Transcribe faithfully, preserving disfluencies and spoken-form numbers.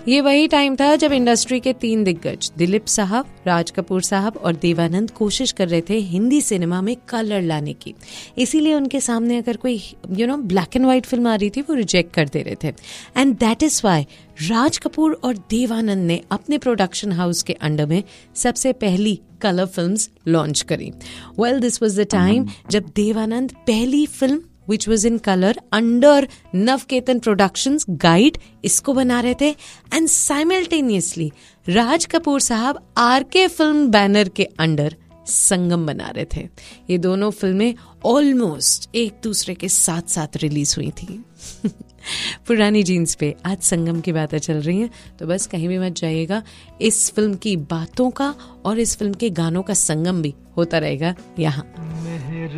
ये वही टाइम था जब इंडस्ट्री के तीन दिग्गज दिलीप साहब, राज कपूर साहब और देवानंद कोशिश कर रहे थे हिंदी सिनेमा में कलर लाने की। इसीलिए उनके सामने अगर कोई you know black and white film आ रही थी वो रिजेक्ट कर दे रहे थे। And that is why Raj Kapoor और देवानंद ने अपने प्रोडक्शन हाउस के अंडर में सबसे पहली कलर फिल्म्स लॉन्च करी। Well, this was the time जब देवानंद पहली film which was in color under Navketan Productions Guide इसको बना रहे थे। एंड साइमल्टेनियसली राज कपूर साहब आर के फिल्म बैनर के अंडर संगम बना रहे थे। ये दोनों फिल्में ऑलमोस्ट एक दूसरे के साथ साथ रिलीज हुई थी। पुरानी जीन्स पे आज संगम की बातें चल रही हैं, तो बस कहीं भी मत जाइएगा। इस फिल्म की बातों का और इस फिल्म के गानों का संगम भी होता रहेगा यहाँ।